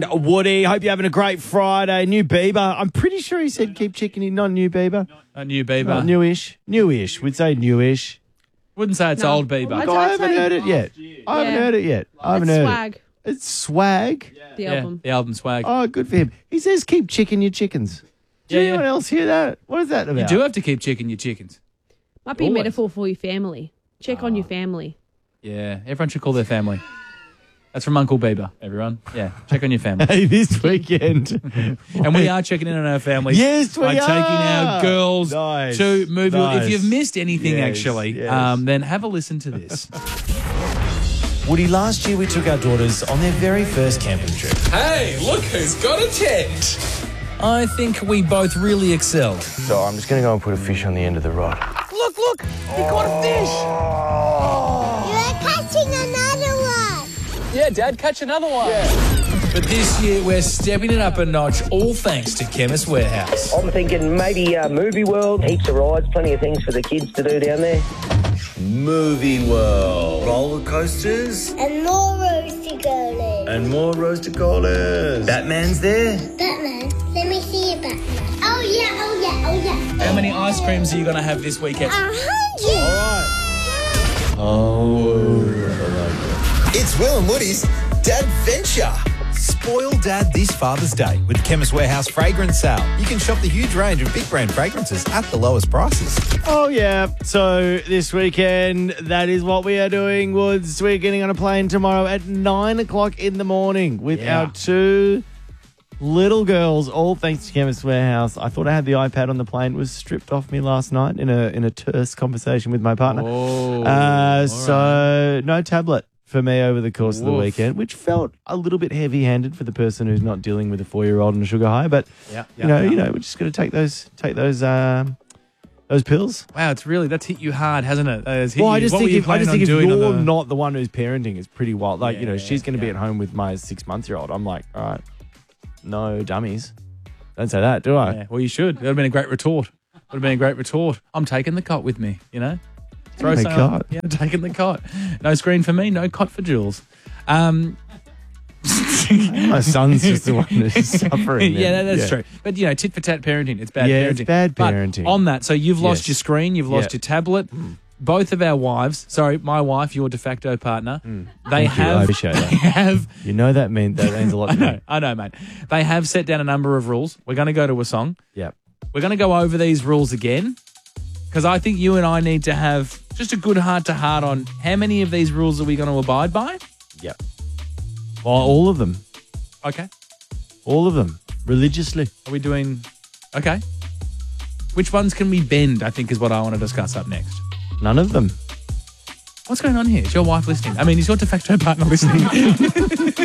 Woody, hope you're having a great Friday. New Bieber. I'm pretty sure he said keep chickening, not new Bieber. A new Bieber. Not newish. Newish. We'd say newish. Wouldn't say it's old Bieber. I haven't heard it yet. I haven't heard it yet. I haven't heard Swag. it. It's Swag. The album. The album Swag. Oh, good for him. He says keep chicking your chickens. Did anyone else hear that? What is that about? You do have to keep checking your chickens. Might be a metaphor for your family. Check on your family. Yeah, everyone should call their family. That's from Uncle Bieber, everyone. Yeah, check on your family. Hey, this weekend. And we are checking in on our families. Yes, we by are. taking our girls to movie. Nice. If you've missed anything, Yes, actually, yes. then have a listen to this. Woody, last year we took our daughters on their very first camping trip. Hey, look who's got a tent. I think we both really excelled. So I'm just going to go and put a fish on the end of the rod. Look, he caught a fish. You're catching another one. Yeah, Dad, catch another one. But this year we're stepping it up a notch, all thanks to Chemist Warehouse. I'm thinking maybe Movie World, heaps of rides, plenty of things for the kids to do down there. Movie World. Roller coasters. And more roasty girlies. And more roasted collars. Batman's there. Batman, let me see your Batman. Oh yeah. How many ice creams are you going to have this weekend? 100. It's Will and Woody's Dadventure. Spoil Dad this Father's Day with the Chemist Warehouse fragrance sale. You can shop the huge range of big brand fragrances at the lowest prices. Oh, yeah. So this weekend, that is what we are doing, Woods. We're getting on a plane tomorrow at 9 o'clock in the morning with our two little girls, all thanks to Chemist Warehouse. I thought I had the iPad on the plane. It was stripped off me last night in a terse conversation with my partner. So no tablet for me over the course of the weekend, which felt a little bit heavy-handed for the person who's not dealing with a 4-year-old and a sugar high. But you know, we're just going to take those pills. Wow, that's hit you hard, hasn't it? I just think if you're not the one who's parenting, it's pretty wild. Like, she's going to be at home with my 6-month-year-old. I'm like, all right, no dummies. Don't say that, do I? Yeah, well, you should. That would have been a great retort. I'm taking the cot with me, you know? Throw my cot. Yeah, taking the cot. No screen for me, no cot for Jules. My son's just the one who's suffering. Yeah, that's true. But, tit for tat parenting. It's bad parenting. It's bad parenting. But on that, so you've lost your screen, you've lost your tablet. Both of our wives, my wife, your de facto partner, I appreciate that. You know that means a lot to me. I know, mate. They have set down a number of rules. We're going to go to a song. Yep. We're going to go over these rules again because I think you and I need to have just a good heart-to-heart on how many of these rules are we going to abide by? Yep. Well, all of them. Okay. All of them. Religiously. Are we doing... Okay. Which ones can we bend, I think, is what I want to discuss up next. None of them. What's going on here? Is your wife listening? I mean, is your de facto partner listening?